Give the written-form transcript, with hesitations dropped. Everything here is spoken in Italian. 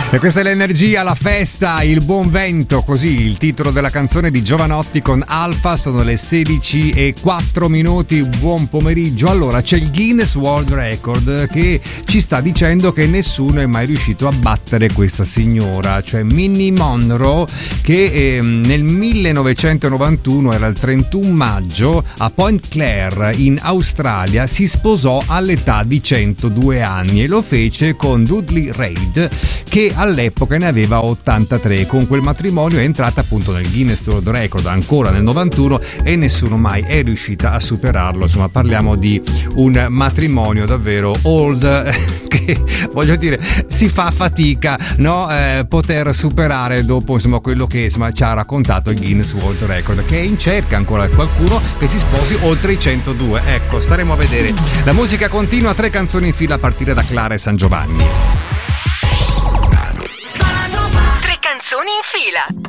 E questa è l'energia, la festa, il buon vento, così il titolo della canzone di Jovanotti con Alfa. Sono le 16:04. Buon pomeriggio. Allora, c'è il Guinness World Record che ci sta dicendo che nessuno è mai riuscito a battere questa signora, cioè Minnie Monroe, che nel 1991, era il 31 maggio, a Point Clare in Australia si sposò all'età di 102 anni e lo fece con Dudley Reid, che all'epoca ne aveva 83. Con quel matrimonio è entrata appunto nel Guinness World Record ancora nel 91 e nessuno mai è riuscita a superarlo. Insomma, parliamo di un matrimonio davvero old che, voglio dire, si fa fatica, no? Poter superare dopo, insomma, quello che, insomma, ci ha raccontato il Guinness World Record, che è in cerca ancora qualcuno che si sposi oltre i 102. Ecco, staremo a vedere. La musica continua, 3 canzoni in fila a partire da Clara e San Giovanni. Canzoni in fila.